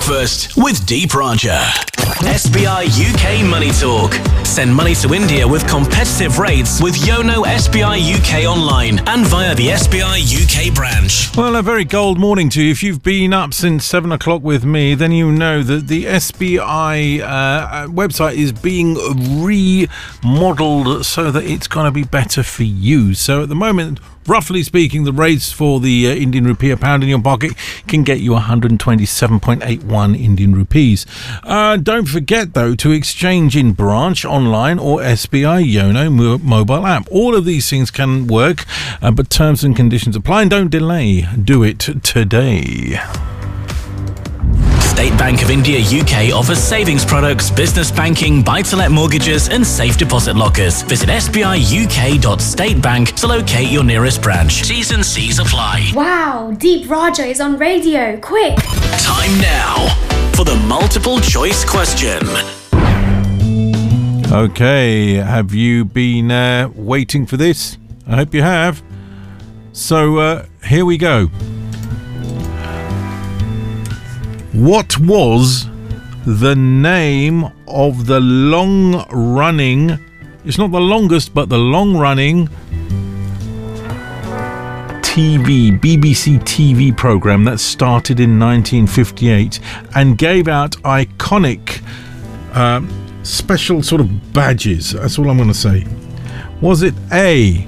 breakfast with Deep Raja. SBI UK Money Talk. Send money to India with competitive rates with Yono SBI UK online and via the SBI UK branch. Well, a very gold morning to you. If you've been up since 7 o'clock with me, then you know that the SBI website is being remodeled so that it's going to be better for you. So at the moment, roughly speaking, the rates for the Indian rupee, a pound in your pocket, can get you 127.81 Indian rupees. Don't forget, though, to exchange in branch, online, or SBI Yono mobile app. All of these things can work, but terms and conditions apply. And don't delay. Do it today. State Bank of India UK offers savings products, business banking, buy-to-let mortgages and safe deposit lockers. Visit sbiuk.statebank to locate your nearest branch. T's and C's apply. Wow, Deep Raja is on radio. Quick! Time now for the multiple choice question. Okay, have you been waiting for this? I hope you have. So here we go. What was the name of the long-running, it's not the longest, but the long-running BBC TV program that started in 1958 and gave out iconic special sort of badges? That's all I'm going to say. Was it A,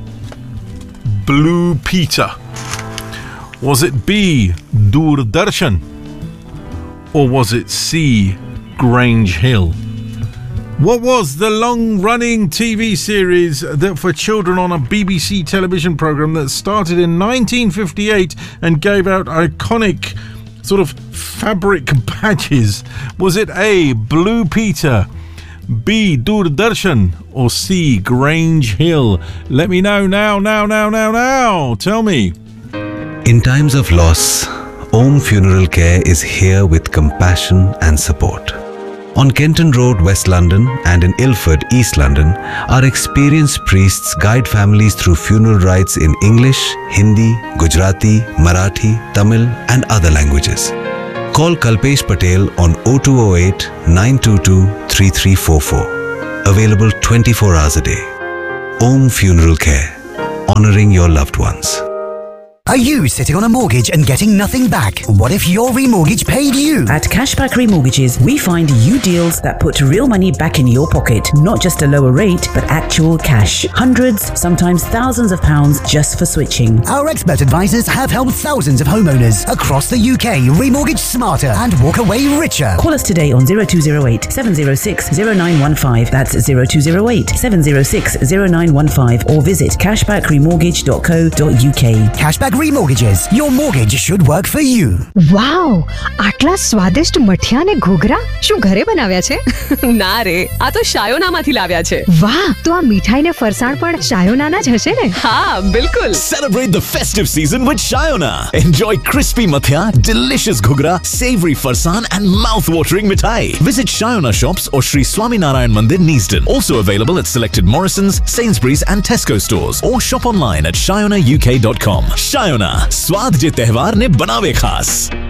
Blue Peter? Was it B, Doordarshan? Or was it C, Grange Hill? What was the long-running TV series that for children on a BBC television programme that started in 1958 and gave out iconic sort of fabric badges? Was it A, Blue Peter, B, Doordarshan, or C, Grange Hill? Let me know now. Tell me. In times of loss, Om Funeral Care is here with compassion and support. On Kenton Road, West London, and in Ilford, East London, our experienced priests guide families through funeral rites in English, Hindi, Gujarati, Marathi, Tamil, and other languages. Call Kalpesh Patel on 0208 922 3344. Available 24 hours a day. Om Funeral Care. Honoring your loved ones. Are you sitting on a mortgage and getting nothing back? What if your remortgage paid you? At Cashback Remortgages, we find you deals that put real money back in your pocket. Not just a lower rate, but actual cash. Hundreds, sometimes thousands of pounds just for switching. Our expert advisors have helped thousands of homeowners across the UK remortgage smarter and walk away richer. Call us today on 0208 706 0915. That's 0208 706 0915 or visit cashbackremortgage.co.uk. Cashback Remortgages. Your mortgage should work for you. વાવ, આટલા સ્વાદિષ્ટ મઠિયા અને ઘૂઘરા શું ઘરે બનાવ્યા છે? ના રે, આ તો શાયોનામાંથી લાવ્યા છે. વાહ, તો આ મીઠાઈ ને ફરસાણ પણ શાયોનાના જ હશે ને? હા, બિલકુલ. Celebrate the festive season with Shayona. Enjoy crispy mathia, delicious ghugra, savory farsan and mouth-watering mithai. Visit Shayona shops or Sri Swaminarayan Mandir, Neasden. Also available at selected Morrisons, Sainsbury's and Tesco stores or shop online at shayonauk.com. Shayona, स्वाद जे त्योहार ने बनावे खास.